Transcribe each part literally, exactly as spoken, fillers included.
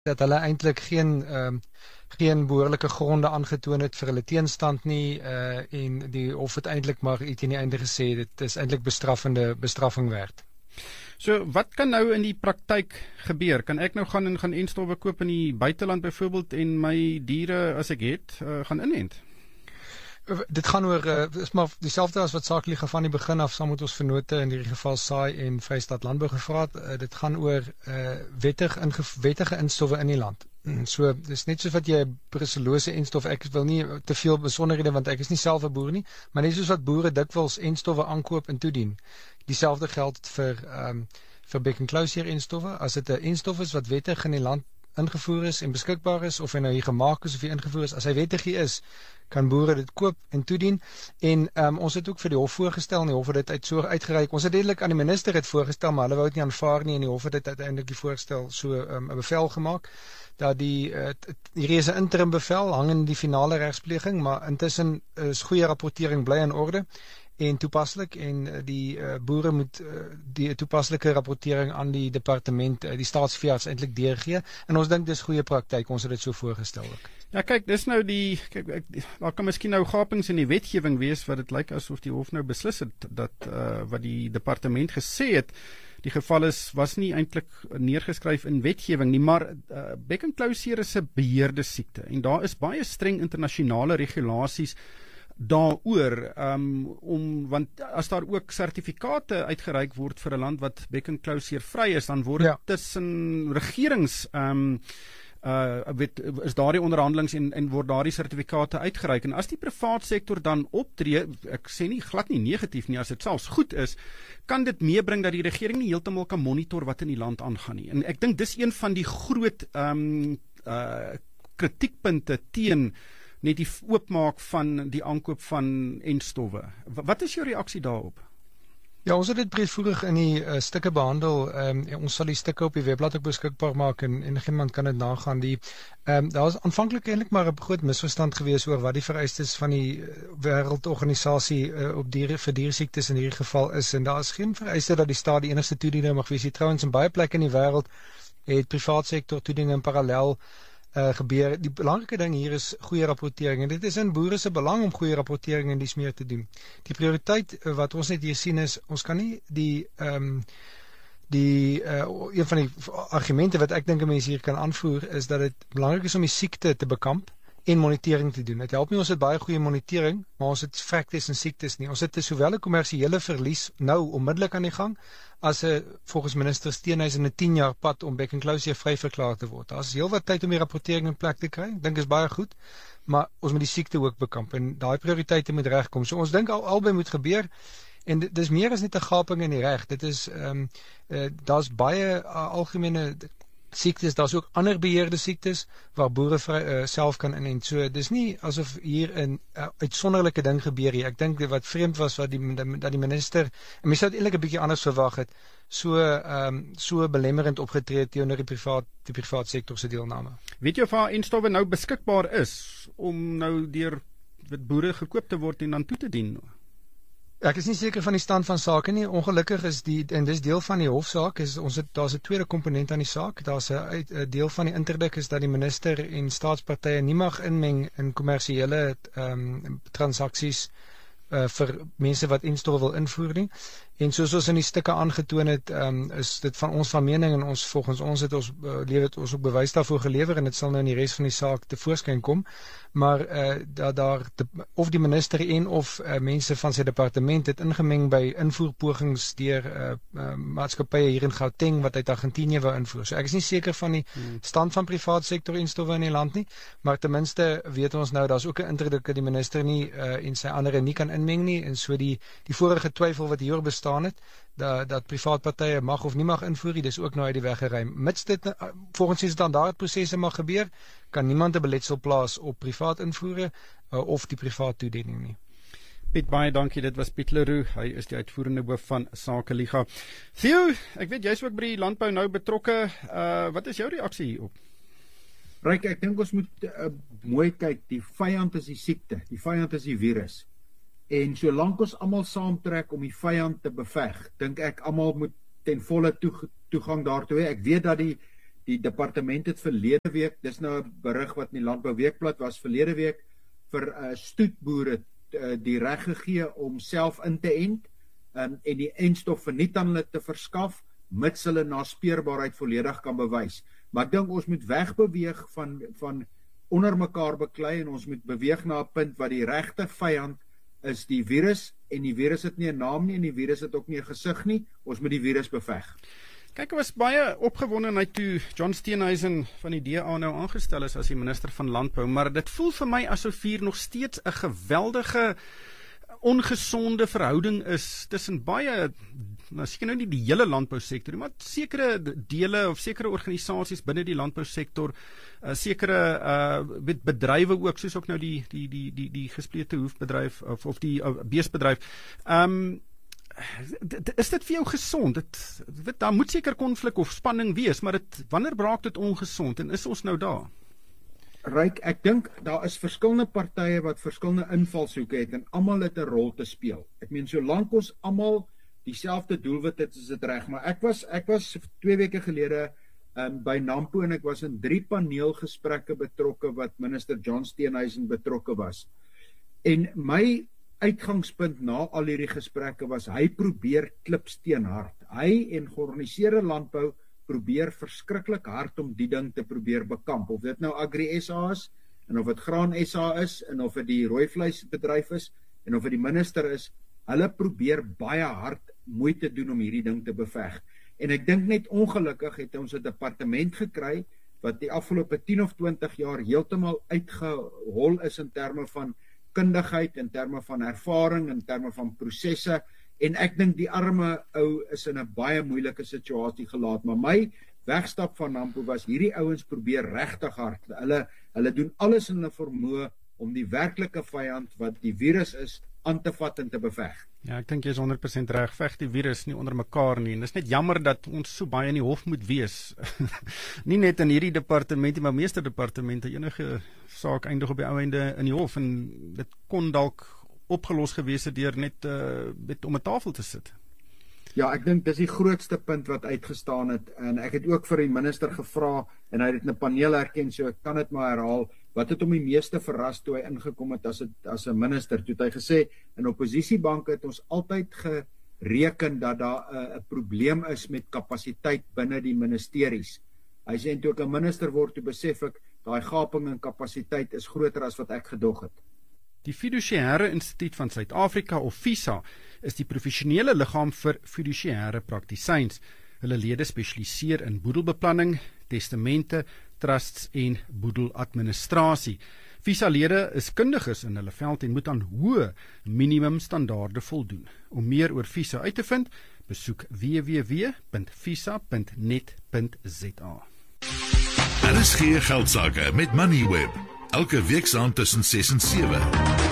dat hulle eintlik geen um, geen behoorlike gronde aangetoon het vir hulle teenstand nie uh, en die hof het eintlik maar iets in die einde gesê dit is eintlik bestraffende bestraffing werd. So wat kan nou in die praktyk gebeur? Kan ek nou gaan en gaan enstowwe koop in die buiteland byvoorbeeld en my diere as ek het uh, gaan inent? Dit gaan oor, uh, is maar dieselfde as wat Sakeliga van die begin af saam met ons vennote in hierdie geval Saai en Vrystaat Landbou gevra het. Uh, dit gaan oor uh, wettig inge, wettige instowwe in die land. So, dis net soos wat jy brucellose enstof, ek wil nie te veel besonderhede want ek is nie self 'n boer nie, maar net soos wat boere dikwels enstowwe aankoop en toedien. Dieselfde geld vir um, vir Beck and Close enstowwe. As dit 'n enstof is wat wettig in die land ingevoer is en beskikbaar is, of hy nou hier gemaak is of hier ingevoer is, as hy wettig hier is, kan boere dit koop en toedien. En um, ons het ook vir die hof voorgestel, en die hof het dit uit so uitgereik. Ons het dedelik aan die minister het voorgestel, maar hulle wou dit nie aanvaar nie, en die hof het dit uiteindelik die voorstel so 'n um, bevel gemaak, dat die, uh, hierdie is 'n interim bevel, hang in die finale regspleging, maar intussen is goeie rapportering bly in orde, en toepaslik, en die uh, boere moet uh, die toepaslike rapportering aan die departement, uh, die staatsveearts eintlik deurgee, en ons dink dis goeie praktyk, ons het dit so voorgestel ook. Ja kyk, dis nou die, kyk, ek, daar kan miskien nou gapings in die wetgewing wees, wat dit lyk asof die hof nou beslis het, dat uh, wat die departement gesê het, die geval is, was nie eintlik neergeskryf in wetgewing nie, maar uh, Beck and Close is 'n beheerde siekte, en daar is baie streng internasionale regulasies daaroor, um, om, want as daar ook sertifikate uitgereik word vir 'n land wat Beck and Close vry is, dan word dit ja. tussen regerings um, uh, weet, is daar die onderhandelings en, en word daar die sertifikate uitgereik, en as die privaat sektor dan optree, ek sê nie glad nie negatief nie, as dit selfs goed is, kan dit meebring dat die regering nie heeltemal kan monitor wat in die land aangaan nie, en ek dink dis een van die groot um, uh, kritiekpunte teen net die oopmaak van die aankoop van enstowwe. Wat is jou reaksie daarop? Ja, ons het dit breedvoerig in die uh, stukke behandel. Um, ons sal die stukke op die webblad ook beskikbaar maak en, en iemand kan dit nagaan. Die, um, daar was aanvanklik eintlik maar 'n groot misverstand gewees oor wat die vereistes van die wêreldorganisasie uh, op diere vir dieresiektes in hierdie geval is, en daar is geen vereiste dat die staat die enigste toediener mag wees. Trouwens, in baie plekke in die wêreld het privaat sektor toediening in parallel Uh, gebeur. Die belangrike ding hier is goeie rapportering, en dit is in boere se belang om goeie rapportering en dies meer te doen. Die prioriteit uh, wat ons net hier sien is, ons kan nie die um, die uh, een van die argumente wat ek dink 'n mens hier kan aanvoer, is dat dit belangrik is om die siekte te bekamp en monitering te doen. Dit help nie ons het baie goeie monitering, maar ons het vrektes en siektes nie. Ons het sowel 'n kommersiële verlies nou onmiddellik aan die gang, as 'n volgens minister Steenhuisen 'n tien jaar pad om Beck and Close vry verklaar te word. Daar is heelwat tyd om die rapportering in plek te kry. Ek dink is baie goed, maar ons moet die siekte ook bekamp, en daai prioriteite moet regkom. So ons dink al albei moet gebeur, en dit is meer as net 'n gaping in die reg. Dit is ehm um, uh, daar's baie uh, algemene siektes, daar's ook ander beheerde siektes waar boere vry, uh, self kan inent. So dis nie asof hier 'n uh, uitsonderlike ding gebeur hier. Ek dink wat vreemd was wat die dat die minister, en mens sou dit eintlik 'n bietjie anders verwag het, so ehm um, so belemmerend opgetree teenoor die privaat die privaat sektor se deelname. Weet jy of haar enstowwe nou beskikbaar is om nou deur met boere gekoop te word en dan toe te dien? Ek is nie seker van die stand van sake nie. Ongelukkig is die, en dis deel van die hofsaak, is ons het daar's 'n tweede komponent aan die saak. Daar's 'n deel van die interdik is dat die minister en staatspartye nie mag inmeng in kommersiële ehm um, transaksies uh, vir mense wat enstowwe wil invoer nie. En soos ons in die stukke aangetoon het, um, is dit van ons van mening, en ons volgens ons het ons uh, lewer het ons ook bewys daarvoor gelewer, en dit sal nou in die res van die saak tevoorskyn kom, maar uh, dat daar de, of die minister en of uh, mense van sy departement het ingemeng by invoerpogings deur uh, uh, maatskappye hier in Gauteng wat uit Argentinië wou invoer. So ek is nie seker van die stand van privaat sektor enstowwe in die land nie, maar ten minste weet ons nou daar's ook 'n indruk dat die minister nie uh, en sy ander nie kan inmeng nie, en so die die vorige twyfel wat hier bestaan het, dat, dat privaat partye mag of nie mag invoer, dis ook nou uit die weg geruim. Mits dit uh, volgens die standaardprosesse mag gebeur, kan niemand 'n beletsel plaas op privaat invoere uh, of die privaat toediening nie. Piet, baie dankie, dit was Piet Leroux, hy is die uitvoerende hoof van Sakeliga. Theo, ek weet jy's ook by die landbou nou betrokke, uh, wat is jou reaksie hierop? Ryk, ek dink ons moet uh, mooi kyk, die vyand is die siekte, die vyand is die virus. En solank ons almal saamtrek om die vyand te beveg, dink ek almal moet ten volle toe, toegang daartoe hê. Ek weet dat die die departement het verlede week, dis nou 'n berig wat in die Landbouweekblad was verlede week, vir uh, stoetboere uh, die reg gegee om self in te ent um, en die enstof verniet aan hulle te verskaf, mits hulle naspeurbaarheid volledig kan bewys. Maar ek dink ons moet wegbeweeg van, van onder mekaar beklei en ons moet beweeg na 'n punt waar die regte vyand is die virus, en die virus het nie 'n naam nie en die virus het ook nie 'n gesig nie. Ons moet die virus beveg. Kyk, ek was baie opgewondenheid toe John Steenhuisen van die D A nou aangestel is as die minister van Landbou, maar dit voel vir my asof hier nog steeds 'n geweldige ongesonde verhouding is tussen baie, nou seker nou nie die hele landbousektor, maar sekere dele of sekere organisasies binne die landbousektor, uh, sekere uh, bedrywe ook, soos ook nou die die die die die gesplete hoefbedryf of of die uh, beesbedryf. Um is dit vir jou gesond? Dit weet daar moet seker konflik of spanning wees, maar dit wanneer raak dit ongesond en is ons nou daar? Ryk, ek dink daar is verskillende partye wat verskillende invalshoeke het en almal het 'n rol te speel. Ek meen solank ons almal dieselfde doelwit het, is dit reg, maar ek was ek was twee weke gelede um, by Nampo en ek was in drie paneelgesprekke betrokke wat minister John Steenhuisen betrokke was. En my uitgangspunt na al hierdie gesprekke was hy probeer klipsteenhard. Hy en georganiseerde landbou probeer verskriklik hard om die ding te probeer bekamp, of dit nou Agri S A is, en of dit Graan S A is, en of dit die rooivleisbedryf is, en of dit die minister is, hulle probeer baie hard moeite doen om hierdie ding te beveg. En ek dink net ongelukkig het ons 'n departement gekry, wat die afgelope tien of twintig jaar heeltemal uitgehol is in terme van kundigheid, in terme van ervaring, in terme van prosesse, en ek dink die arme ou is in 'n baie moeilike situasie gelaat, maar my wegstap van Nampo was hierdie ouens probeer regtig hard. Hulle hulle doen alles in hulle vermoë om die werklike vyand wat die virus is aan te vat en te beveg. Ja, ek dink jy is honderd persent reg. Veg die virus nie onder mekaar nie. En dit is net jammer dat ons so baie in die hof moet wees. Nie net in hierdie departement, maar meeste departemente, enige saak eindig op die ou einde in die hof en dit kon dalk opgelos gewees het deur net uh, met om 'n tafel te sit. Ja, ek dink dis die grootste punt wat uitgestaan het en ek het ook vir die minister gevra en hy het dit in 'n paneel erken, so ek kan dit maar herhaal. Wat het hom die meeste verras toe hy ingekom het as 'n as 'n minister? Toe het hy gesê in oppositiebanke het ons altyd gereken dat daar 'n uh, 'n probleem is met kapasiteit binne die ministeries. Hy sê en toe ek 'n minister word, toe besef ek daai gaping in kapasiteit is groter as wat ek gedog het. Die Fiduciêre Instituut van Suid-Afrika, of FISA, is die professionele liggaam vir fiduciêre praktisyns. Hulle lede spesialiseer in boedelbeplanning, testamente, trusts en boedeladministrasie. FISA-lede is kundiges in hulle veld en moet aan hoë minimumstandaarde voldoen. Om meer oor FISA uit te vind, besoek w w w punt fisa punt net punt z a. R S G Geldsaake met Moneyweb. Elke week saam tussen ses en sewe.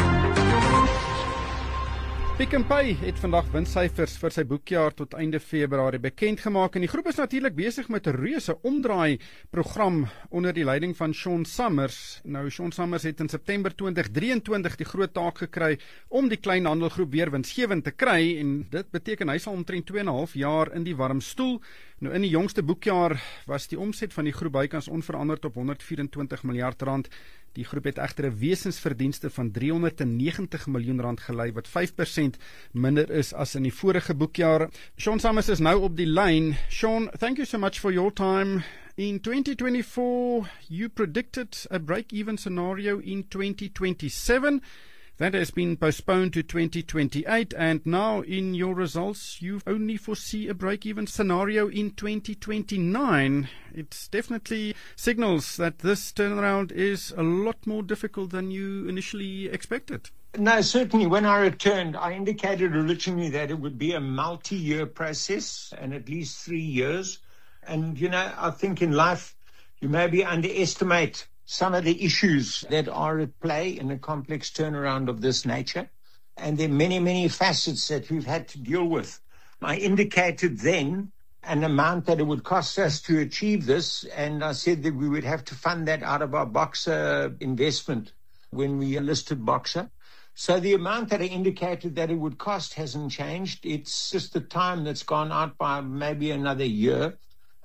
Pick n Pay het vandag winssyfers vir sy boekjaar tot einde Februarie bekend gemaak en die groep is natuurlik besig met 'n reuse omdraai program onder die leiding van Sean Summers. Nou Sean Summers het in September twintig drieëntwintig die groot taak gekry om die kleinhandelgroep weer winsgewend te kry en dit beteken hy sal omtrent twee en 'n half jaar in die warm stoel. Nou in die jongste boekjaar was die omset van die groep bykans onveranderd op honderd vyf en twintig miljard rand. Die groep het egter 'n wesensverdienste van driehonderd negentig miljoen rand gelei wat vyf persent minder is as in die vorige boekjaar. Sean Summers is nou op die lyn. Sean, thank you so much for your time. In twenty twenty-four, you predicted a break-even scenario in twenty twenty-seven. That has been postponed to twenty twenty-eight, and now in your results, you only foresee a break-even scenario in twenty twenty-nine. It definitely signals that this turnaround is a lot more difficult than you initially expected. No, certainly. When I returned, I indicated originally that it would be a multi-year process and at least three years. And, you know, I think in life, you maybe underestimate some of the issues that are at play in a complex turnaround of this nature. And there are many, many facets that we've had to deal with. I indicated then an amount that it would cost us to achieve this, and I said that we would have to fund that out of our Boxer investment when we listed Boxer. So the amount that I indicated that it would cost hasn't changed. It's just the time that's gone out by maybe another year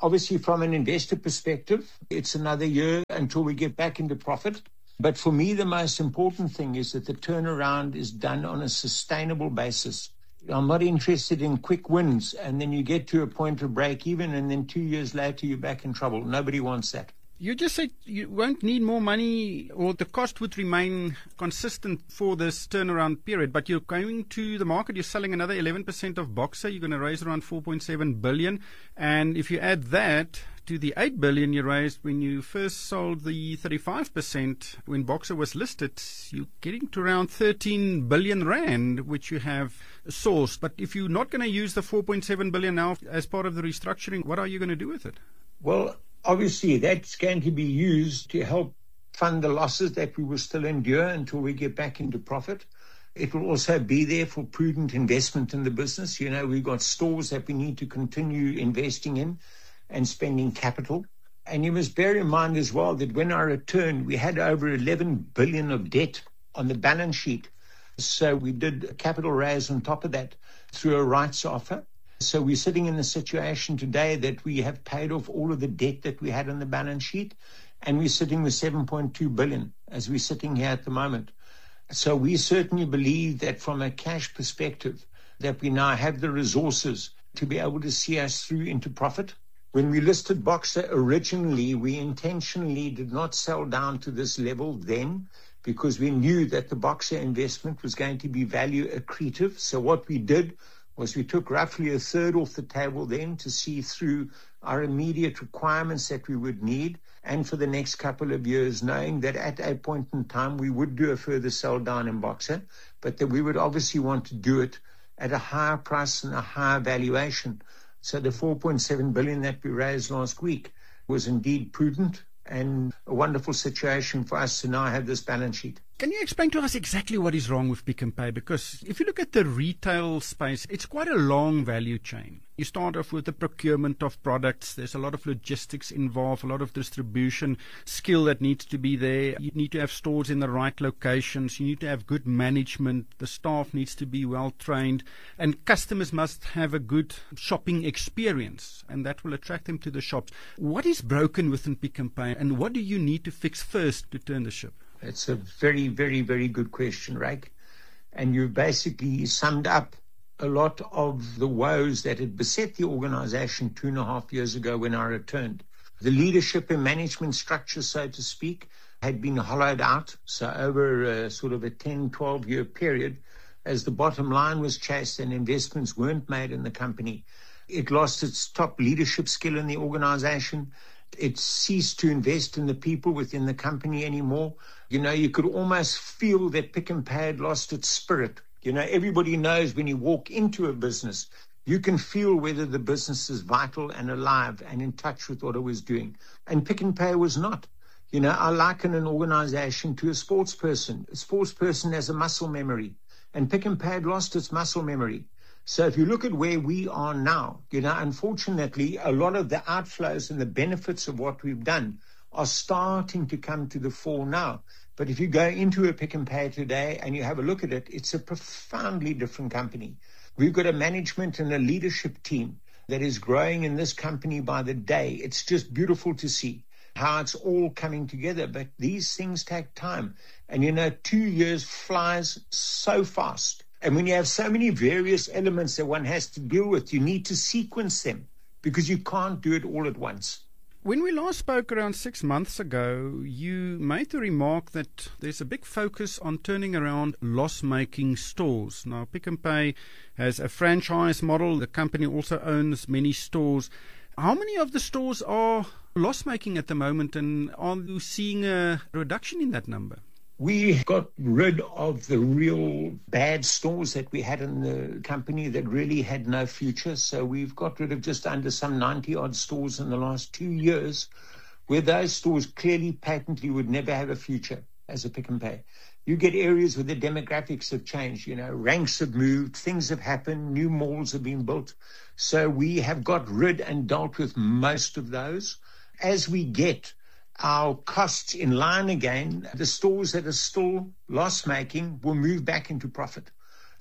Obviously, from an investor perspective, it's another year until we get back into profit. But for me, the most important thing is that the turnaround is done on a sustainable basis. I'm not interested in quick wins, and then you get to a point of break even, and then two years later, you're back in trouble. Nobody wants that. You just said you won't need more money, or the cost would remain consistent for this turnaround period, but you're going to the market, you're selling another eleven percent of Boxer, you're going to raise around four point seven billion, and if you add that to the eight billion you raised when you first sold the thirty-five percent when Boxer was listed, you're getting to around thirteen billion rand, which you have sourced. But if you're not going to use the four point seven billion now as part of the restructuring, what are you going to do with it? Well, obviously, that's going to be used to help fund the losses that we will still endure until we get back into profit. It will also be there for prudent investment in the business. You know, we've got stores that we need to continue investing in and spending capital. And you must bear in mind as well that when I returned, we had over eleven billion of debt on the balance sheet. So we did a capital raise on top of that through a rights offer. So we're sitting in a situation today that we have paid off all of the debt that we had on the balance sheet, and we're sitting with seven point two billion as we're sitting here at the moment. So we certainly believe that from a cash perspective, that we now have the resources to be able to see us through into profit. When we listed Boxer originally, we intentionally did not sell down to this level then, because we knew that the Boxer investment was going to be value accretive. So what we did was we took roughly a third off the table then to see through our immediate requirements that we would need, and for the next couple of years, knowing that at a point in time we would do a further sell down in Boxer, but that we would obviously want to do it at a higher price and a higher valuation. So the four point seven billion that we raised last week was indeed prudent and a wonderful situation for us to now have this balance sheet. Can you explain to us exactly what is wrong with Pick n Pay? Because if you look at the retail space, it's quite a long value chain. You start off with the procurement of products. There's a lot of logistics involved, a lot of distribution skill that needs to be there. You need to have stores in the right locations. You need to have good management. The staff needs to be well trained. And customers must have a good shopping experience, and that will attract them to the shops. What is broken within Pick n Pay, and what do you need to fix first to turn the ship? It's a very, very, very good question, Ryk. And you've basically summed up a lot of the woes that had beset the organization two and a half years ago when I returned. The leadership and management structure, so to speak, had been hollowed out. So over a, sort of a ten, twelve year period, as the bottom line was chased and investments weren't made in the company, it lost its top leadership skill in the organization. It ceased to invest in the people within the company anymore. You know, you could almost feel that Pick n Pay had lost its spirit. You know, everybody knows when you walk into a business, you can feel whether the business is vital and alive and in touch with what it was doing. And Pick n Pay was not. You know, I liken an organization to a sports person. A sports person has a muscle memory, and Pick n Pay had lost its muscle memory. So if you look at where we are now, you know, unfortunately, a lot of the outflows and the benefits of what we've done are starting to come to the fore now. But if you go into a Pick n Pay today and you have a look at it, it's a profoundly different company. We've got a management and a leadership team that is growing in this company by the day. It's just beautiful to see how it's all coming together. But these things take time. And, you know, two years flies so fast. And when you have so many various elements that one has to deal with, you need to sequence them because you can't do it all at once. When we last spoke around six months ago, you made the remark that there's a big focus on turning around loss-making stores. Now, Pick n Pay has a franchise model. The company also owns many stores. How many of the stores are loss-making at the moment, and are you seeing a reduction in that number? We got rid of the real bad stores that we had in the company that really had no future. So we've got rid of just under some ninety odd stores in the last two years where those stores clearly, patently would never have a future as a Pick n Pay. You get areas where the demographics have changed, you know, ranks have moved, things have happened, new malls have been built. So we have got rid and dealt with most of those. As we get our costs in line again, the stores that are still loss-making will move back into profit.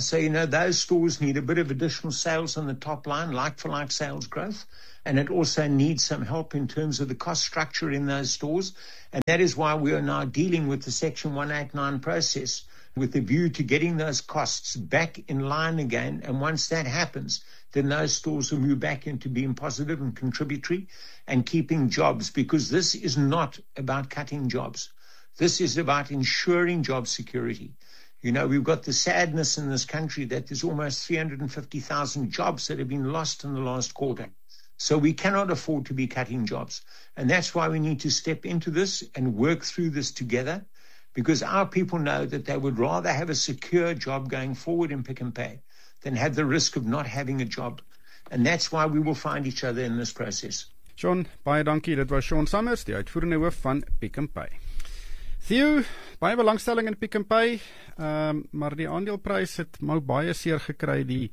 So, you know, those stores need a bit of additional sales on the top line, like-for-like sales growth, and it also needs some help in terms of the cost structure in those stores. And that is why we are now dealing with the Section one eighty-nine process with a view to getting those costs back in line again. And once that happens, then those stores will move back into being positive and contributory and keeping jobs, because this is not about cutting jobs. This is about ensuring job security. You know, we've got the sadness in this country that there's almost three hundred fifty thousand jobs that have been lost in the last quarter. So we cannot afford to be cutting jobs. And that's why we need to step into this and work through this together, because our people know that they would rather have a secure job going forward in Pick n Pay than have the risk of not having a job. And that's why we will find each other in this process. Sean, baie dankie. Dit was Sean Summers, die uitvoerende hoof van Pick n Pay. Theo, baie belangstelling in Pick n Pay, um, maar die aandeleprys het nou baie seer gekry die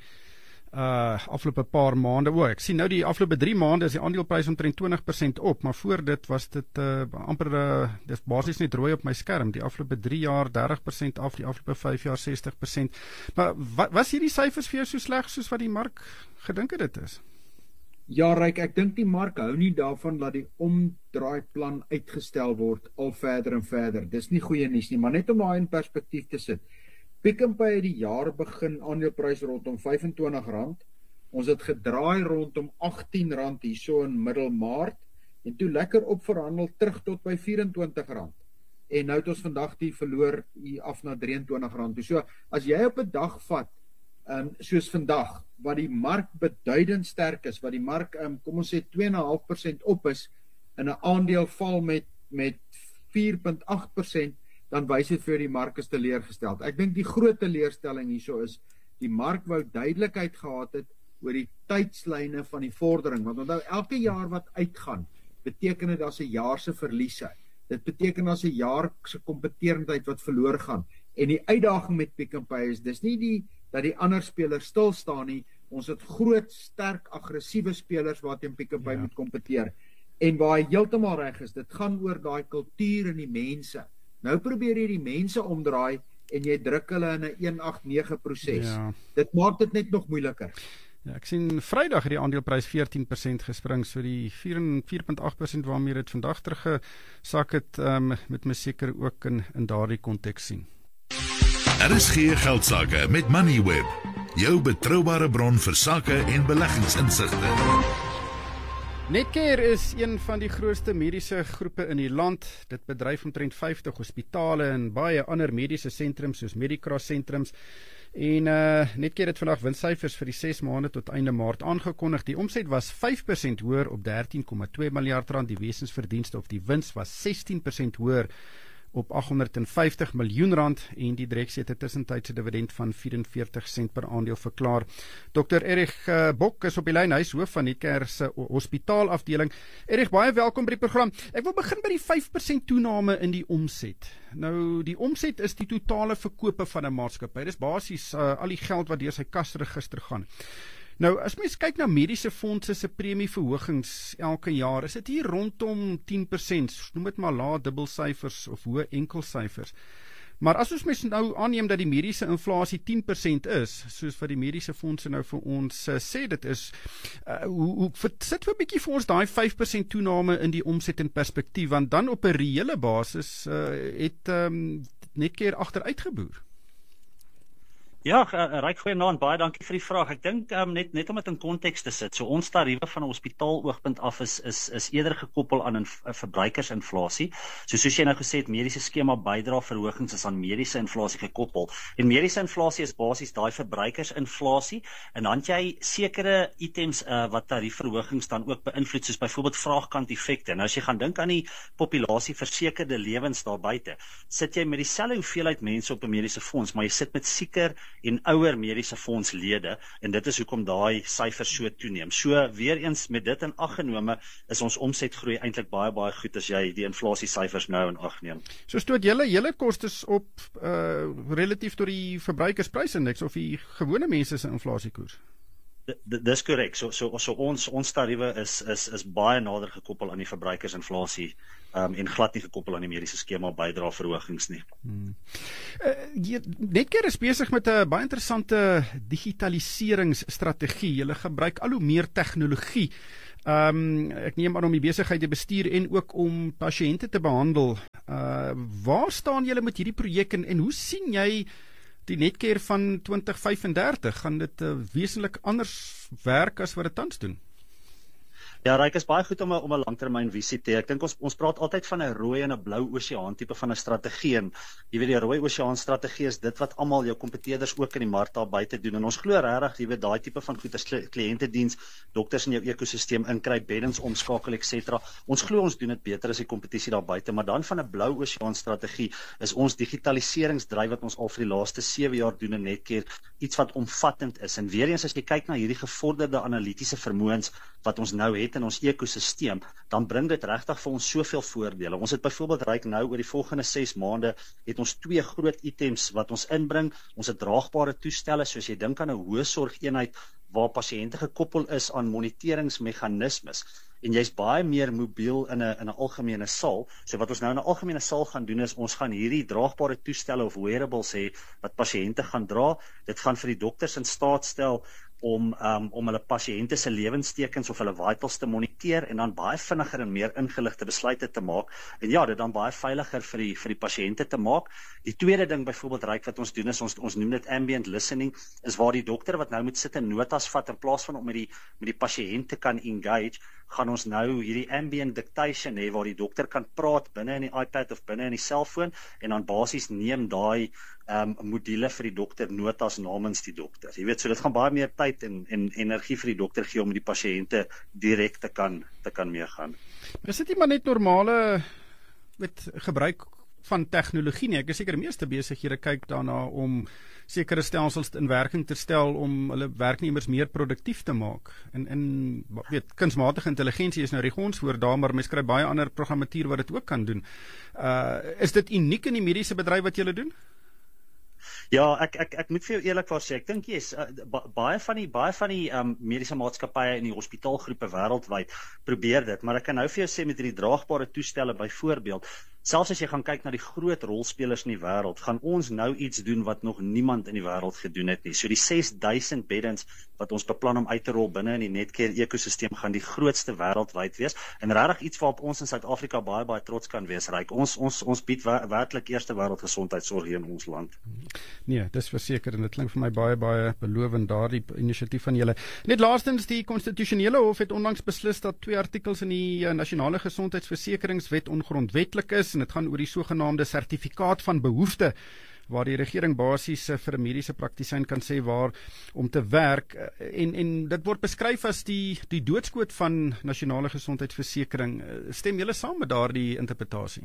uh afgelope paar maande. O, ek sien nou die afgelope drie maande is die aandeleprys omtrent twintig persent op, maar voor dit was dit uh, amper uh, dis basies net rooi op my skerm. Die afgelope drie jaar dertig persent af, die afgelope vyf jaar sestig persent. Maar wat was hierdie syfers vir jou so sleg soos wat die mark gedink het dit is? Ja, Ryk, ek dink die mark hou nie daarvan dat die omdraaiplan uitgestel word al verder en verder. Dis nie goeie nuus nie, maar net om daai in perspektief te sit. Pick n Pay het die jaar begin aandeleprys rondom vyfentwintig rand. Ons het gedraai rondom agtien rand hierso in middel Maart en toe lekker opverhandel terug tot by vyfentwintig rand. En nou het ons vandag die verloor hier af na drieëntwintig rand toe. So as jy op 'n dag vat um, soos vandag, wat die mark beduidend sterk is, wat die mark um, kom ons sê twee komma vyf persent op is en 'n aandeel val met met vier komma agt persent, dan wys dit vir die mark is teleurgesteld. Ek dink die groot teleurstelling hierso is die mark wou duidelikheid gehad het oor die tydslyne van die vordering, want onthou elke jaar wat uitgaan beteken dit daar's 'n jaar se verliese. Dit beteken daar's 'n jaar se kompeterendheid wat verloor gaan. En die uitdaging met Pick n Pay is dis nie die dat die ander spelers stil staan nie. Ons het groot, sterk, aggressiewe spelers wat teen Pick n Pay ja. moet kompeteer. En waar hy heeltemal reg is, dit gaan oor daai kultuur en die mense. Nou probeer jy die mense omdraai en jy druk hulle in 'n een agt nege proses. Ja. Dit maak dit net nog moeiliker. Ja, ek sien Vrydag het die aandeleprys veertien persent gespring, so die vier komma agt persent waarmee dit vandag teruggesak het, um, met my seker ook in, in daardie konteks sien. R S G Geldsaake met Moneyweb, jou betroubare bron vir sake en beleggingsinsigte. Netcare is een van die grootste mediese groepe in die land. Dit bedryf omtrent vyftig hospitale en baie ander mediese sentrums soos Medicross sentrums. En uh, Netcare het vandag winssyfers vir die ses maande tot einde Maart aangekondig. Die omset was vyf persent hoër op dertien komma twee miljard rand. Die wesensverdienste of die wins was sestien persent hoër op agt honderd vyftig miljoen rand en die direksie het 'n tussentydse dividend van vyf-en-veertig sent per aandeel verklaar. Dokter Erich uh, Bok is op die lyn, hy is hoof van Netcare se hospitaalafdeling. Erich, baie welkom by die program. Ek wil begin by die vyf persent toename in die omset. Nou, die omset is die totale verkope van 'n maatskappy. Dis basies uh, al die geld wat deur sy kasregister gaan. Nou, as mens kyk na mediese fondse se premieverhogings elke jaar, is dit hier rondom tien persent, noem dit maar lae dubbelsyfers of hoë enkelsyfers. Maar as ons mens nou aanneem dat die mediese inflasie tien persent is, soos wat die mediese fondse nou vir ons uh, sê dit is, uh, hoe, hoe sit vir 'n bietjie vir ons daai vyf persent toename in die omset in perspektief, want dan op 'n reële basis uh, het um, Netcare agteruitgeboer. Ja, uh, Ryk, goeienaand, baie dankie vir die vraag. Ek dink um, net net om dit in konteks te sit. So ons tariewe van 'n hospitaal oogpunt af is is is eerder gekoppel aan 'n verbruikersinflasie. So soos jy nou gesê het, mediese skema bydra verhogings is aan mediese inflasie gekoppel. En mediese inflasie is basies daai verbruikersinflasie en dan jy sekere items uh, wat tariefverhogings dan ook beïnvloed, soos byvoorbeeld vraagkant effekte. Nou as jy gaan dink aan die populasie versekerde lewens daar buite, sit jy met dieselfde hoeveelheid mense op 'n mediese fonds, maar jy sit met sieker en ouer mediese fondslede en dit is hoekom daai syfers so toeneem. So weer eens met dit in ag genome is ons omsetgroei eintlik baie baie goed as jy die inflasie syfers nou in ag neem. So stoot julle julle kostes op uh, relatief tot die verbruikersprysindeks of die gewone mense se inflasiekoers? Dis korrek. So so so ons ons tariewe is is is baie nader gekoppel aan die verbruikersinflasie um, en glad nie gekoppel aan die mediese skema bydrae verhogings nie. Hmm. Uh, Netcare is besig met 'n baie interessante digitaliseringsstrategie. Hulle gebruik al hoe meer tegnologie. Um, ek neem aan om die besigheid te bestuur en ook om pasiënte te behandel. Uh, waar staan julle met hierdie projek en, en hoe sien jy die Netcare van twintig vyf en dertig? Gaan dit uh, wesentlik anders werk as wat dit tans doen? Ja, Ryk, is baie goed om 'n om 'n langtermynvisie te hê. Ek dink ons ons praat altyd van 'n rooi en 'n blou oseaan tipe van 'n strategie en jy weet die rooi oseaan strategie is dit wat almal jou kompeteerders ook in die mark daar buite doen en ons glo regtig jy weet daai tipe van goed as kliëntediens, dokters in jou ekosisteem inkry, beddens omskakel et cetera. Ons glo ons doen dit beter as die kompetisie daar buite, maar dan van 'n blou oseaan strategie is ons digitaliseringsdryf wat ons al vir die laaste sewe jaar doen in Netcare iets wat omvattend is. En weer eens as jy kyk na hierdie gevorderde analitiese vermoëns wat ons nou het in ons ekosisteem, dan bring dit regtig vir ons soveel voordele. Ons het byvoorbeeld Ryk nou oor die volgende ses maande het ons twee groot items wat ons inbring. Ons het draagbare toestelle, soos jy dink aan 'n hoë sorgeenheid waar pasiënte gekoppel is aan moniteringsmeganismes. En jy's baie meer mobiel in 'n in 'n algemene saal. So wat ons nou in 'n algemene saal gaan doen is ons gaan hierdie draagbare toestelle of wearables hê wat pasiënte gaan dra. Dit gaan vir die dokters in staat stel om um, om hulle pasiënte se lewenstekens of hulle vitals te moniteer en dan baie vinniger en meer ingeligte besluite te maak. En ja, dit dan baie veiliger vir die vir die pasiënte te maak. Die tweede ding byvoorbeeld Ryk wat ons doen is ons ons noem dit ambient listening, is waar die dokter wat nou moet sit en notas vat in plaas van om met die met die pasiënt te kan engage, gaan ons nou hierdie ambient dictation hê waar die dokter kan praat binne in die iPad of binne in die selfoon en dan basies neem daai um, module vir die dokter notas namens die dokter. Jy weet, so dit gaan baie meer tyd en en energie vir die dokter gee om die pasiënte direk te kan te kan meegaan. Is dit nie maar net normale met gebruik van tegnologie nie? Ek is seker die meeste besighede kyk daarna om sekere stelsels in werking te stel om hulle werknemers meer produktief te maak. En en weet, kunsmatige intelligensie is nou die gonswoord daar, maar mens kry baie ander programmatuur wat dit ook kan doen. Uh, is dit uniek in die mediese bedryf wat julle doen? Ja, ek ek ek moet vir jou eerlikwaar sê, ek dink jy's uh, baie van die baie van die um, mediese maatskappye in die hospitaalgroepe wêreldwyd probeer dit, maar ek kan nou vir jou sê met hierdie draagbare toestelle byvoorbeeld, selfs as jy gaan kyk na die groot rolspelers in die wêreld, gaan ons nou iets doen wat nog niemand in die wêreld gedoen het nie. So die ses duisend beddens wat ons beplan om uit te rol binne in die Netcare ekosisteem gaan die grootste wêreldwyd wees en regtig iets waarop ons in Suid-Afrika baie baie trots kan wees, Ryk. Ons ons ons bied werklik eerste wêreld gesondheidsorg hier in ons land. Nee, dis verseker en dit klink vir my baie baie belovend daardie inisiatief van julle. Net laastens, die konstitusionele hof het onlangs beslis dat twee artikels in die uh, nasionale gesondheidsversekeringswet ongrondwetlik is en dit gaan oor die sogenaamde sertifikaat van behoefte waar die regering basies uh, vir 'n mediese praktisyn kan sê waar om te werk uh, en en dit word beskryf as die die doodskoot van nasionale gesondheidsversekering. Uh, stem julle saam met daardie interpretasie?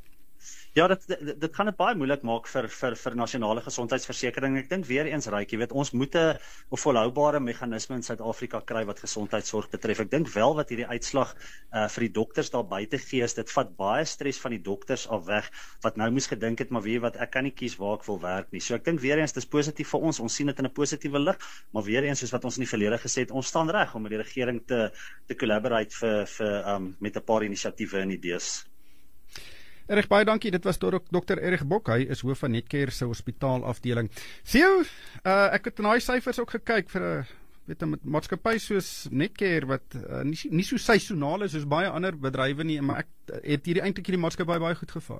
Ja, dit dit, dit gaan dit baie moeilik maak vir vir vir nasionale gesondheidsversekering. Ek dink weer eens Ryk, jy weet, ons moet 'n volhoubare meganisme in Suid-Afrika kry wat gesondheidsorg betref. Ek dink wel wat hierdie uitslag uh, vir die dokters daar buite gee is dit vat baie stres van die dokters af weg wat nou moes gedink het maar weet wat ek kan nie kies waar ek wil werk nie. So ek dink weer eens dis positief vir ons. Ons sien dit in 'n positiewe lig, maar weer eens soos wat ons in die verlede gesê het, ons staan reg om met die regering te te collaborate vir vir um, met 'n paar inisiatiewe en idees. Erg baie dankie, dit was dokter Erg Bok, hy is hoof van Netcare se hospitaalafdeling. Theo, uh, ek het na die syfers ook gekyk vir 'n weet 'n maatskappy soos Netcare wat uh, nie, nie so seisoonaal is soos baie ander bedrywe nie, maar ek het hierdie eintlik hierdie maatskappy baie goed gevaar.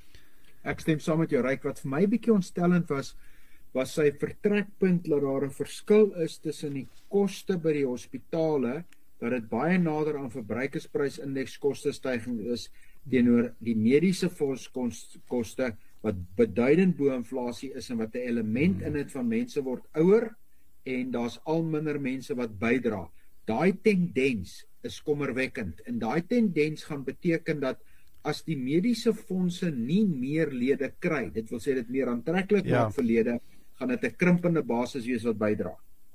Ek stem saam met jou, Ryk. Wat vir my bietjie ontstellend was, was sy vertrekpunt dat daar 'n verskil is tussen die koste by die hospitale, dat dit baie nader aan verbruikersprysindeks kostestygings is teenoor die mediese fondskoste wat beduidend bo inflasie is en wat 'n element in dit van mense word ouer en daar's al minder mense wat bydra. Daai tendens is kommerwekkend en daai tendens gaan beteken dat as die mediese fondse nie meer lede kry, dit wil sê dit meer aantreklik ja. maak vir lede, gaan dit 'n krimpende basis wees wat bydra.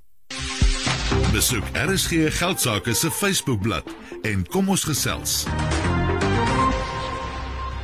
Besoek R S G Geldsaake se Facebookblad en kom ons gesels.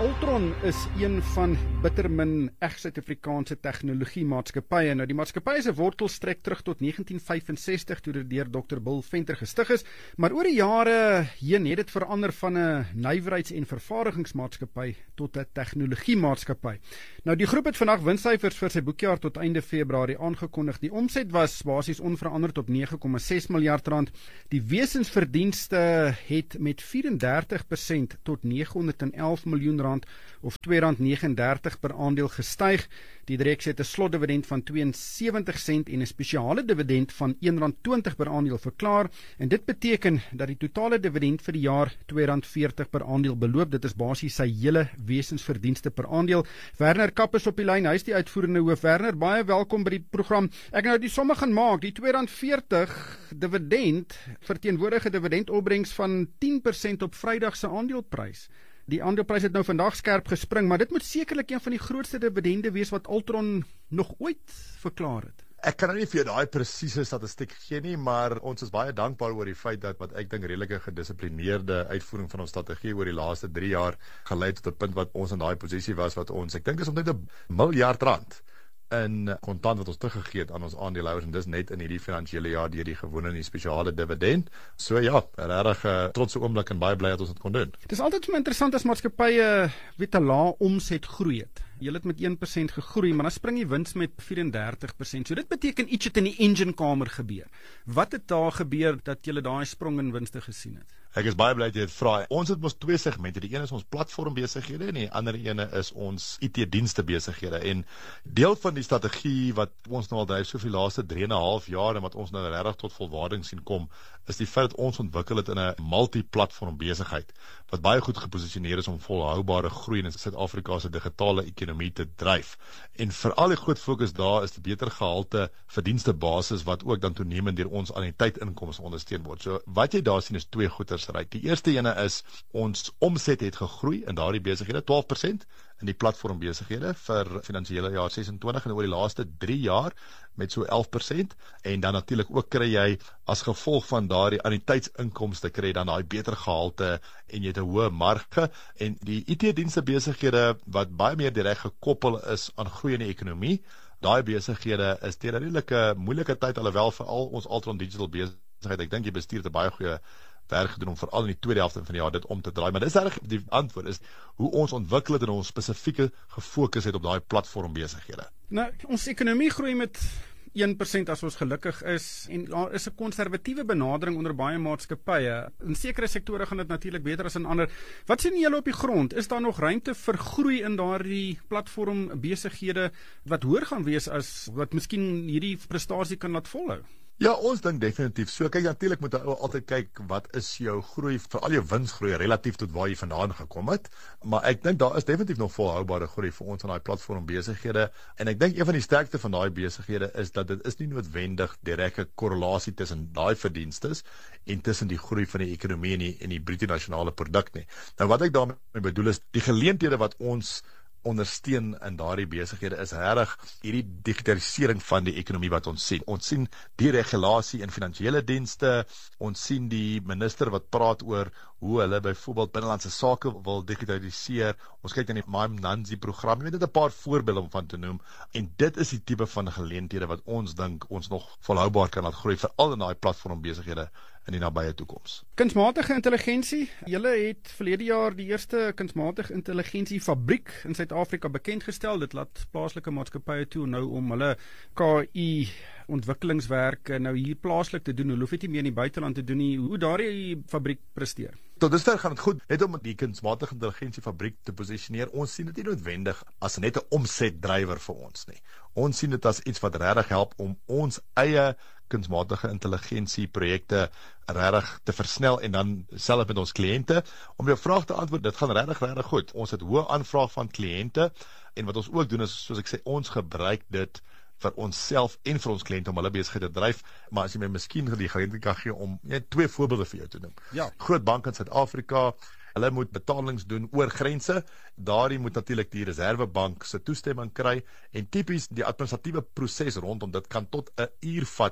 Altron is een van bittermin eg Suid-Afrikaanse tegnologiemaatskappye. Nou die maatskappy se wortel strek terug tot negentien vyfensestig toe dit deur dokter Bill Venter gestig is, maar oor die jare heen het dit verander van 'n nywerheids- en vervaardigingsmaatskappy tot 'n tegnologiemaatskappy. Nou die groep het vandag winssyfers vir sy boekjaar tot einde Februarie aangekondig. Die omset was basies onveranderd op nege komma ses miljard rand. Die wesensverdienste het met vyf en dertig persent tot neghonderdelf miljoen rand of twee rand vyf en dertig per aandeel gestyg. Die direk het 'n slotdividend van twee en sewentig sent en 'n spesiale dividend van een rand twintig per aandeel verklaar, en dit beteken dat die totale dividend vir die jaar twee rand veertig per aandeel beloop. Dit is basies sy hele wesensverdienste per aandeel. Werner Kapp is op die lyn, hy is die uitvoerende hoof. Werner, baie welkom by die program. Ek nou die somme gaan maak. Die twee rand veertig dividend verteenwoordige dividendopbrengs van tien persent op Vrydag se aandeleprys. Die aandeleprys het nou vandag skerp gespring, maar dit moet sekerlik een van die grootste dividende wees wat Altron nog ooit verklaar het. Ek kan nou nie vir jou daai presiese statistiek gee nie, maar ons is baie dankbaar oor die feit dat wat ek dink redelike gedissiplineerde uitvoering van ons strategie oor die laaste drie jaar gelei tot 'n punt wat ons in daai posisie was wat ons, ek dink is omtrent 'n miljard rand in kontant wat ons teruggegee het aan ons aandeelhouers, en dis net in hierdie finansiële jaar deur die gewone en die spesiale dividend. So ja, regtig uh, trotse oomblik en baie bly dat ons dit kon doen. Dit is altyd so interessant as maatskappye weet 'n lae omset groei het. Jy het met een persent gegroei, maar dan spring die wins met vyf en dertig persent. So dit beteken iets het in die enginekamer gebeur. Wat het daar gebeur dat jy daai sprong in winste gesien het? Ek is baie bly dat jy dit vra. Ons het mos twee segmente. Die een is ons platformbesighede en die ander ene is ons I T-dienste besighede. En deel van die strategie wat ons nou al dryf so vir die laaste drie en 'n half jaar en wat ons nou regtig tot volwaarding sien kom, is die feit dat ons ontwikkel het in 'n multi-platform besigheid wat baie goed geposisioneer is om volhoubare groei in Suid-Afrika se digitale ekonomie te dryf. En veral die groot fokus daar is die beter gehalte verdienste basis wat ook dan toenemend deur ons anniteitinkomste ondersteun word. So wat jy daar sien is twee goeters ryk. Die eerste ene is ons omset het gegroei in daardie besighede twaalf persent in die platformbesighede vir finansiële jaar ses en twintig en oor die laaste drie jaar met so elf persent, en dan natuurlik ook kry jy as gevolg van daardie anniteitsinkomste kry jy dan daai beter gehalte en jy het 'n hoë marge, en die I T-dienste besighede wat baie meer direk gekoppel is aan groei in die ekonomie. Daai besighede is teen 'n redelike moeilike tyd, alhoewel veral ons Altron Digital besigheid, ek dink jy bestuur het 'n baie goeie werk gedoen om veral in die tweede helfte van die jaar dit om te draai. Maar dis reg, die antwoord is hoe ons ontwikkel het en ons spesifieke gefokus het op daai platformbesighede. Nou, ons ekonomie groei met een persent as ons gelukkig is, en daar is 'n konservatiewe benadering onder baie maatskappye. In sekere sektore gaan dit natuurlik beter as in ander. Wat sien julle op die grond? Is daar nog ruimte vir groei in daardie platformbesighede wat hoër gaan wees as wat miskien hierdie prestasie kan laat volhou? Ja, ons dink definitief so. Kyk, natuurlik moet jy altyd kyk wat is jou groei, veral jou winsgroei relatief tot waar jy vandaan gekom het, maar ek dink daar is definitief nog volhoubare groei vir ons aan daai platformbesighede, en ek dink een van die sterkte van daai besighede is dat dit is nie noodwendig direkte korrelasie tussen daai verdienstes en tussen die groei van die ekonomie en die, en die bruto nasionale produk nie. Nou wat ek daarmee bedoel is, die geleenthede wat ons ondersteun in daardie besighede is regtig hierdie digitalisering van die ekonomie wat ons sien. Ons sien die regulasie in finansiële dienste, ons sien die minister wat praat oor hoe hulle byvoorbeeld binnelandse sake wil digitaliseer. Ons kyk na die MyMnanzi program, jy weet dit 'n paar voorbeelde om van te noem, en dit is die tipe van geleenthede wat ons dink ons nog volhoubaar kan laat groei, veral in daai platformbesighede in die nabye toekoms. Kunsmatige intelligensie. Julle het verlede jaar die eerste kunsmatige intelligensie fabriek in Suid-Afrika bekendgestel. Dit laat plaaslike maatskappye toe nou om hulle K I ontwikkelingswerk nou hier plaaslik te doen. Hulle hoef dit nie meer in die buiteland te doen nie. Hoe daardie fabriek presteer? Tot dusver gaan dit goed, net om die kunsmatige intelligensie fabriek te posisioneer. Ons sien dit nie noodwendig as net 'n omsetdrywer vir ons nie. Ons sien dit as iets wat regtig help om ons eie kunsmatige intelligensie projekte regtig te versnel, en dan self met ons kliënte. Om jou vraag te antwoord, dit gaan regtig regtig goed. Ons het hoë aanvraag van kliënte, en wat ons ook doen is, soos ek sê, ons gebruik dit vir onsself en vir ons kliënte om hulle besigheid te dryf. Maar as jy my miskien die geleentheid kan gee om net twee voorbeelde vir jou te noem. Ja. Groot bank in Suid-Afrika, hulle moet betalings doen oor grense. Daardie moet natuurlik die Reservebank se toestemming kry, en tipies die administratiewe proses rondom dit kan tot 'n uur vat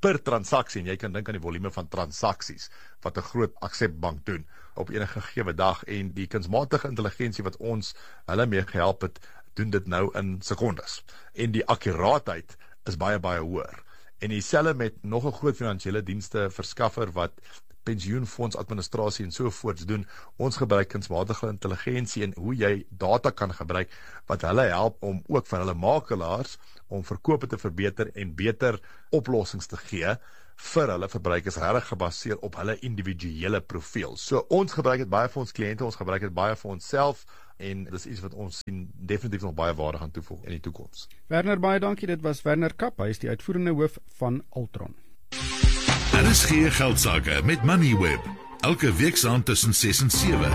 per transaksie, en jy kan dink aan die volume van transaksies wat 'n groot aksepbank doen op enige gegee dag, en die kunsmatige intelligensie wat ons hulle mee gehelp het, doen dit nou in sekondes. En die akkuraatheid is baie baie hoër. En dieselfde met nog 'n groot finansiële dienste verskaffer wat pensioenfonds administrasie en so voorts doen. Ons gebruik kunsmatige intelligensie en hoe jy data kan gebruik wat hulle help om ook vir hulle makelaars om verkope te verbeter en beter oplossings te gee vir hulle verbruikers, regtig gebaseer op hulle individuele profiel. So ons gebruik dit baie vir ons kliënte, ons gebruik dit baie vir onsself, en dis iets wat ons sien definitief nog baie waarde gaan toevoeg in die toekoms. Werner, baie dankie. Dit was Werner Kap, hy is die uitvoerende hoof van Altron. R S G Geldsaake met Moneyweb, elke week saam tussen ses en sewe.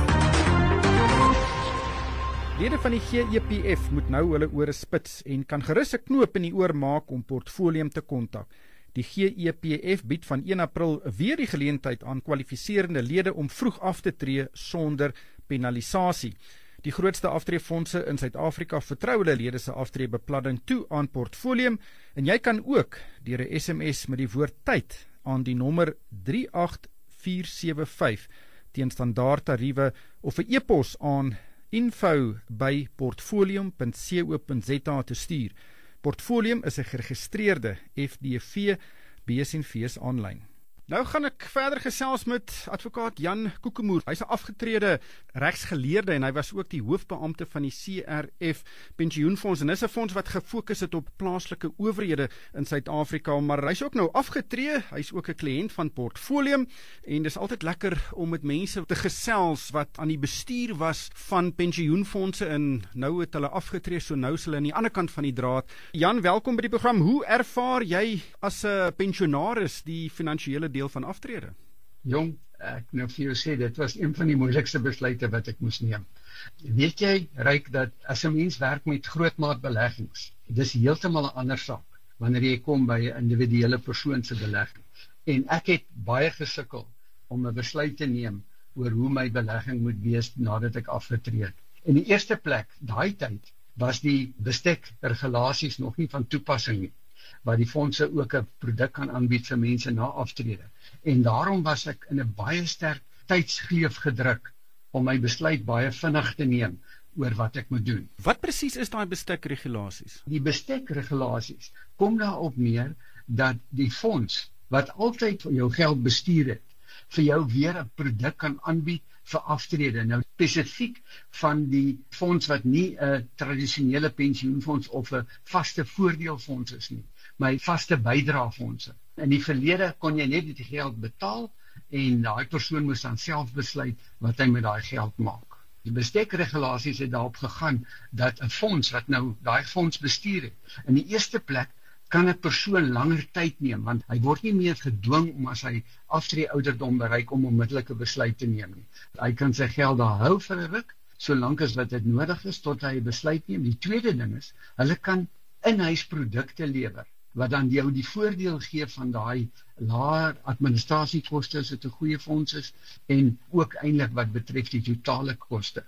Lede van die G E P F moet nou hulle ore spits en kan gerus 'n knoop in die oor maak om Portfolium te kontak. Die G E P F bied van een April weer die geleentheid aan kwalifiserende lede om vroeg af te tree sonder penalisasie. Die grootste aftreefondse in Suid-Afrika vertrou hulle lede se aftreebeplanning toe aan Portfolium, en jy kan ook deur 'n S M S met die woord tyd aan die nommer drie agt vier sewe vyf teen standaard tariewe of 'n e-pos aan info by portfolium punt co punt za te stuur. Portfolium is 'n geregistreerde F D V B's en V's aanlyn. Nou gaan ek verder gesels met advokaat Jan Kokemoer. Hy's 'n afgetrede regsgeleerde en hy was ook die hoofbeampte van die C R F pensioenfonds, en dis 'n fonds wat gefokus het op plaaslike owerhede in Suid-Afrika, maar hy's ook nou afgetree. Hy's ook 'n kliënt van Portfolium, en dis altyd lekker om met mense te gesels wat aan die bestuur was van pensioenfondse, en nou het hulle afgetree, so nou is hulle aan die ander kant van die draad. Jan, welkom by die program. Hoe ervaar jy as 'n pensionaris die finansiële deel van aftrede? Jong, ek nou vir jou sê, dit was een van die moeilikste besluite wat ek moes neem. Weet jy, Ryk, dat as 'n mens werk met grootmaat beleggings, dis heeltemal 'n ander saak wanneer jy kom by 'n individuele persoon se belegging. En ek het baie gesukkel om 'n besluit te neem oor hoe my belegging moet wees nadat ek afgetree het. In die eerste plek, daai tyd, was die bestekregulasies nog nie van toepassing nie, waar die fondse ook 'n produk kan aanbied vir mense na aftrede. En daarom was ek in 'n baie sterk tydsgleef gedruk om my besluit baie vinnig te neem oor wat ek moet doen. Wat presies is daai bestekregulasies? Die bestekregulasies kom daarop neer dat die fonds wat altyd vir jou geld bestuur het, vir jou weer 'n produk kan aanbied vir aftrede. Nou spesifiek van die fonds wat nie 'n tradisionele pensioenfonds of 'n vaste voordeelfonds is nie, maar vaste bydraefondse. In die verlede kon jy net die geld betaal en daai persoon moes dan self besluit wat hy met daai geld maak. Die bestekregulasies het daarop gegaan dat 'n fonds wat nou daai fonds bestuur het, in die eerste plek kan 'n persoon langer tyd neem, want hy word nie meer gedwing om as hy aftree ouderdom bereik om onmiddellike besluit te neem nie. Hy kan sy geld daar hou vir 'n ruk, solank as wat dit nodig is tot hy 'n besluit neem. Die tweede ding is, hulle kan in-huisprodukte lewer, wat dan jou die voordeel gee van daai laer administrasiekoste as dit 'n goeie fonds is, en ook eintlik wat betref die totale koste.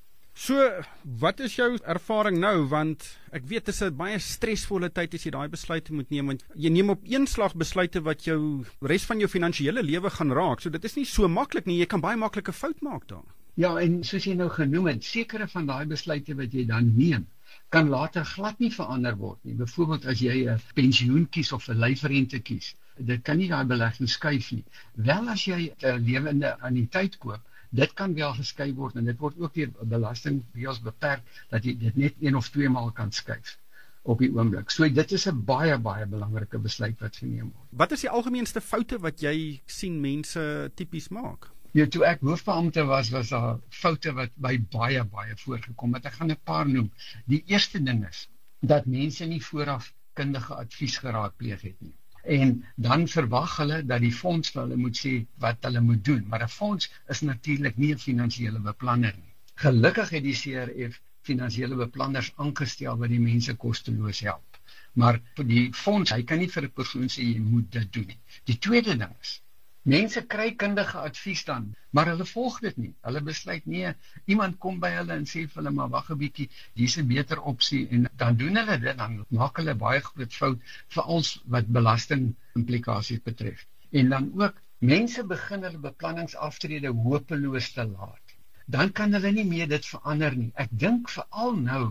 So, wat is jou ervaring nou, want ek weet dit is 'n baie stresvolle tyd as jy daai besluite moet neem, want jy neem op een slag besluite wat jou res van jou finansiële lewe gaan raak, so dit is nie so maklik nie, jy kan baie maklike fout maak daar. Ja, en soos jy nou genoem het, sekere van daai besluite wat jy dan neem, kan later glad nie verander word nie. Byvoorbeeld as jy 'n pensioen kies of 'n lyfrente kies, dit kan nie daai belegging skuif nie. Wel as jy 'n lewende anniteit koop, dit kan wel geskuif word, en dit word ook deur belasting reëls beperk dat jy dit net een of twee maal kan skuif op die oomblik. So dit is 'n baie baie belangrike besluit wat geneem word. Wat is die algemeenste foute wat jy sien mense tipies maak? Ja, toe ek hoofbeampte was, was daar foute wat by baie baie voorgekom het. Ek gaan 'n paar noem. Die eerste ding is dat mense nie vooraf kundige advies geraadpleeg het nie. En dan verwag hulle dat die fonds vir hulle moet sê wat hulle moet doen, maar 'n fonds is natuurlik nie 'n finansiële beplanner nie. Gelukkig het die C R F finansiële beplanners aangestel wat die mense kosteloos help. Maar vir die fonds, hy kan nie vir 'n persoon sê jy moet dit doen nie. Die tweede ding is, Mense kry kundige advies dan, maar hulle volg dit nie. Hulle besluit nee, iemand kom by hulle en sê vir hulle maar wag 'n bietjie, hier's 'n beter opsie en dan doen hulle dit, dan maak hulle baie groot fout veral wat belasting implikasies betref. En dan ook mense begin hulle beplanningsaftrede hopeloos te laat. Dan kan hulle nie meer dit verander nie. Ek dink veral nou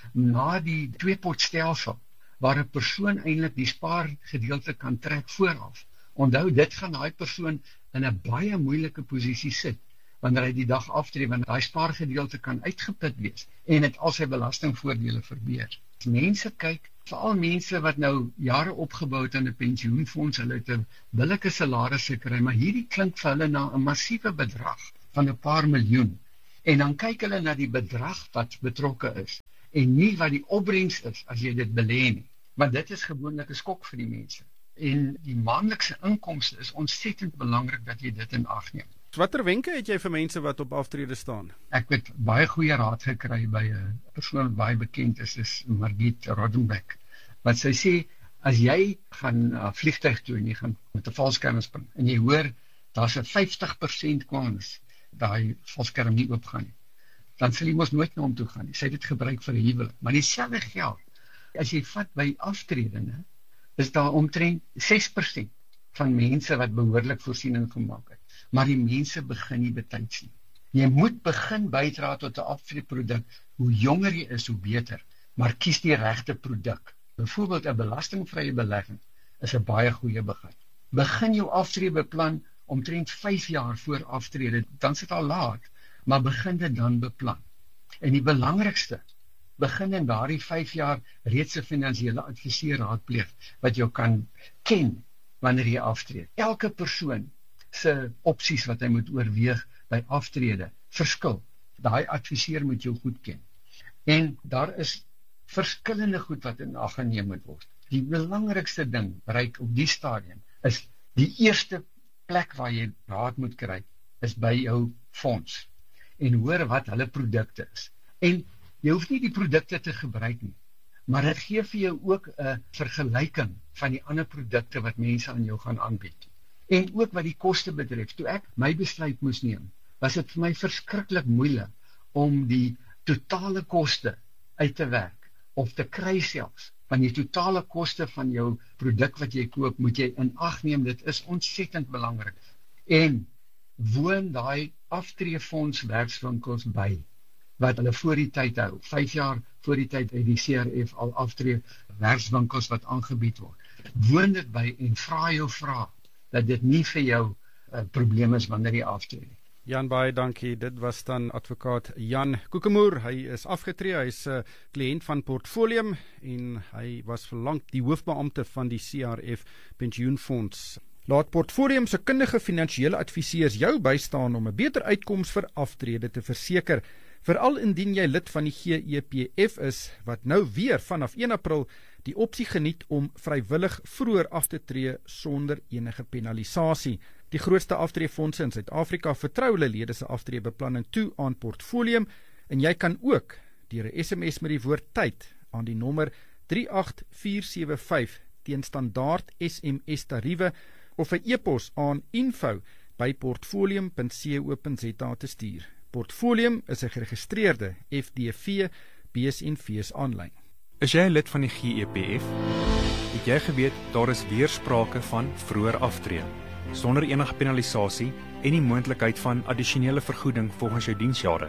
na die tweepotstelsel waar 'n persoon eintlik die spaargedeelte kan trek vooraf. Onthou, dit gaan daai persoon in 'n baie moeilike posisie sit wanneer hy die dag aftree, wanneer daai spaargedeelte kan uitgeput wees en dit al sy belastingvoordele verbeur. Mense kyk, veral mense wat nou jare opgebou het aan 'n pensioenfonds, hulle het 'n billike salaris gekry, maar hierdie klink vir hulle na 'n massiewe bedrag van 'n paar miljoen. En dan kyk hulle na die bedrag wat betrokke is en nie wat die opbrengs is as jy dit belê nie, want dit is gewoonlik 'n skok vir die mense. En die maandelikse inkomste is ontsettend belangrik dat jy dit in ag neem. Watter wenke het jy vir mense wat op aftrede staan? Ek het baie goeie raad gekry by 'n persoon wat baie bekend is, is Margriet Rodenbeck. Wat sy sê, as jy gaan uh, vliegtuig toe en jy gaan met 'n valskerm spring en jy hoor daar's 'n vyftig persent kans daai valskerm nie oopgaan nie, dan sal jy mos nooit na hom toe gaan nie. Sy het dit gebruik vir 'n huwelik, maar dieselfde geld as jy vat by aftrede, ne, is daar omtrent ses persent van mense wat behoorlik voorsiening gemaak het. Maar die mense begin nie betyds nie. Jy moet begin bydra tot 'n aftreeproduk. Hoe jonger jy is, hoe beter. Maar kies die regte produk. Byvoorbeeld 'n belastingvrye belegging is 'n baie goeie begin. Begin jou aftreebeplan omtrent vyf jaar voor aftrede, dan sit al laat, maar begin dit dan beplan. En die belangrikste, begin in daardie vyf jaar reeds 'n finansiële adviseur raadpleeg wat jou kan ken wanneer jy aftree. Elke persoon se opsies wat hy moet oorweeg by aftrede verskil. Daai adviseur moet jou goed ken. En daar is verskillende goed wat in ag geneem moet word. Die belangrikste ding bereik op die stadium is die eerste plek waar jy raad moet kry is by jou fonds en hoor wat hulle produkte is. En jy hoef nie die produkte te gebruik nie, maar dit gee vir jou ook 'n vergelyking van die ander produkte wat mense aan jou gaan aanbied. En ook wat die koste betref. Toe ek my besluit moes neem, was dit vir my verskriklik moeilik om die totale koste uit te werk of te kry selfs. Want die totale koste van jou produk wat jy koop, moet jy in ag neem. Dit is ontsettend belangrik. En woon daai aftreefonds werkswinkels by wat hulle voor die tyd hou. Vyf jaar voor die tyd het die C R F al aftree werkswinkels wat aangebied word. Woon dit by en vra jou vra dat dit nie vir jou 'n uh, probleem is wanneer jy aftree. Jan, baie dankie. Dit was dan advokaat Jan Kokemoer. Hy is afgetree. Hy is 'n uh, kliënt van Portfolium en hy was vir lank die hoofbeampte van die C R F pensioenfonds. Laat Portfolium se kundige finansiële adviseurs jou bystaan om 'n beter uitkoms vir aftrede te verseker. Veral indien jy lid van die G E P F is, wat nou weer vanaf een April die opsie geniet om vrywillig vroeër af te tree sonder enige penalisasie. Die grootste aftreefondse in Suid-Afrika vertrou hulle lede se aftreebeplanning toe aan Portfolium en jy kan ook deur 'n S M S met die woord tyd aan die nommer drie agt vier sewe vyf teen standaard S M S tariewe of 'n e-pos aan info by portfolium punt co punt za te stuur. Portfolium is 'n geregistreerde F D V B S N V's aanlyn. Is jy 'n lid van die G E P F? Het jy geweet daar is weer sprake van vroeër aftree, sonder enige penalisasie en die moontlikheid van addisionele vergoeding volgens jou diensjare?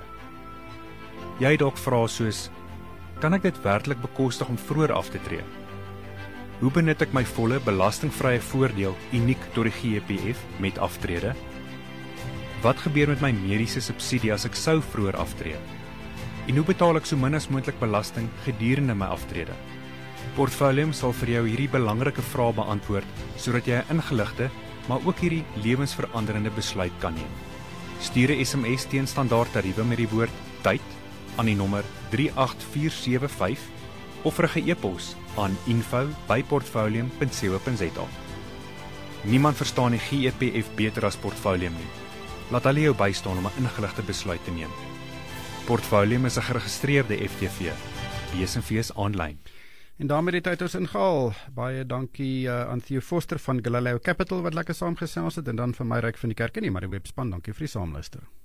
Jy het dalk vrae soos, kan ek dit werklik bekostig om vroeër af te tree? Hoe benut ek my volle belastingvrye voordeel uniek tot die G E P F met aftrede? Wat gebeur met my mediese subsidie as ek sou vroeër aftree? En hoe betaal ek so min as moontlik belasting gedurende my aftrede? Portfolium sal vir jou hierdie belangrike vrae beantwoord, sodat jy 'n ingeligte, maar ook hierdie lewensveranderende besluit kan neem. Stuur 'n S M S teen standaard tariewe met die woord tyd aan die nommer drie agt vier sewe vyf of rig 'n e-pos aan info by portfolium punt co punt za. Niemand verstaan die G E P F beter as Portfolium nie. Laat hulle jou bystaan om 'n ingeligte besluit te neem. Portfolium is 'n geregistreerde F T V, B S N V's aanlyn. En daarmee het hy ons ingehaal. Baie dankie uh, aan Theo Foster van Galileo Capital wat lekker saamgesels het en dan vir my Ryk van die Kerk en nie, maar die webspan. Dankie vir die saamluister.